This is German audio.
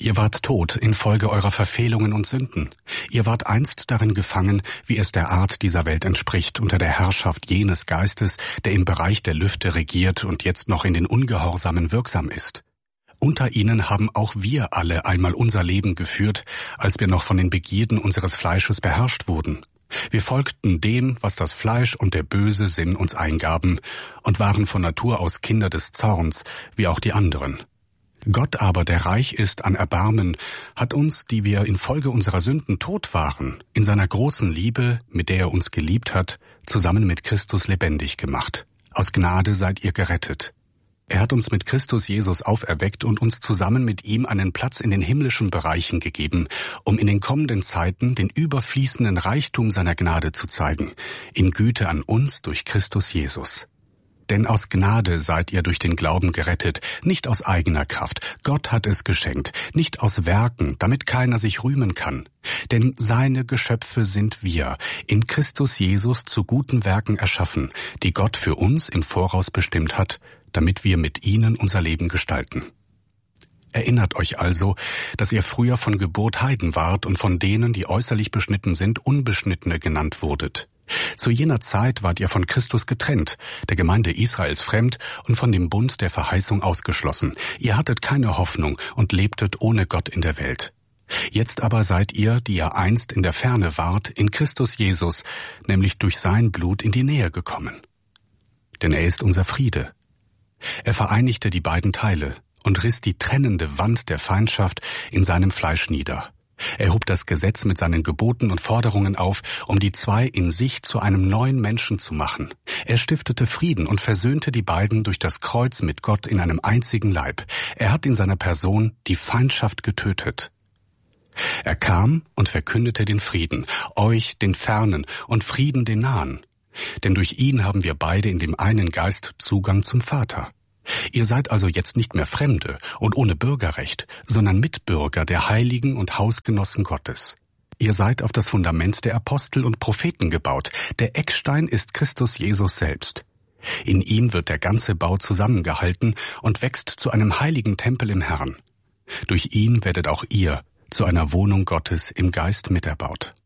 Ihr wart tot infolge eurer Verfehlungen und Sünden. Ihr wart einst darin gefangen, wie es der Art dieser Welt entspricht, unter der Herrschaft jenes Geistes, der im Bereich der Lüfte regiert und jetzt noch in den Ungehorsamen wirksam ist. Unter ihnen haben auch wir alle einmal unser Leben geführt, als wir noch von den Begierden unseres Fleisches beherrscht wurden. Wir folgten dem, was das Fleisch und der böse Sinn uns eingaben, und waren von Natur aus Kinder des Zorns, wie auch die anderen. Gott aber, der reich ist an Erbarmen, hat uns, die wir infolge unserer Sünden tot waren, in seiner großen Liebe, mit der er uns geliebt hat, zusammen mit Christus lebendig gemacht. Aus Gnade seid ihr gerettet. Er hat uns mit Christus Jesus auferweckt und uns zusammen mit ihm einen Platz in den himmlischen Bereichen gegeben, um in den kommenden Zeiten den überfließenden Reichtum seiner Gnade zu zeigen, in Güte an uns durch Christus Jesus. Denn aus Gnade seid ihr durch den Glauben gerettet, nicht aus eigener Kraft. Gott hat es geschenkt, nicht aus Werken, damit keiner sich rühmen kann. Denn seine Geschöpfe sind wir, in Christus Jesus zu guten Werken erschaffen, die Gott für uns im Voraus bestimmt hat, damit wir mit ihnen unser Leben gestalten. Erinnert euch also, dass ihr früher von Geburt Heiden wart und von denen, die äußerlich beschnitten sind, Unbeschnittene genannt wurdet. Zu jener Zeit wart ihr von Christus getrennt, der Gemeinde Israels fremd und von dem Bund der Verheißung ausgeschlossen. Ihr hattet keine Hoffnung und lebtet ohne Gott in der Welt. Jetzt aber seid ihr, die ihr einst in der Ferne wart, in Christus Jesus, nämlich durch sein Blut in die Nähe gekommen. Denn er ist unser Friede. Er vereinigte die beiden Teile und riss die trennende Wand der Feindschaft in seinem Fleisch nieder. Er hob das Gesetz mit seinen Geboten und Forderungen auf, um die zwei in sich zu einem neuen Menschen zu machen. Er stiftete Frieden und versöhnte die beiden durch das Kreuz mit Gott in einem einzigen Leib. Er hat in seiner Person die Feindschaft getötet. Er kam und verkündete den Frieden, euch den Fernen und Frieden den Nahen. Denn durch ihn haben wir beide in dem einen Geist Zugang zum Vater. Ihr seid also jetzt nicht mehr Fremde und ohne Bürgerrecht, sondern Mitbürger der Heiligen und Hausgenossen Gottes. Ihr seid auf das Fundament der Apostel und Propheten gebaut. Der Eckstein ist Christus Jesus selbst. In ihm wird der ganze Bau zusammengehalten und wächst zu einem heiligen Tempel im Herrn. Durch ihn werdet auch ihr zu einer Wohnung Gottes im Geist miterbaut.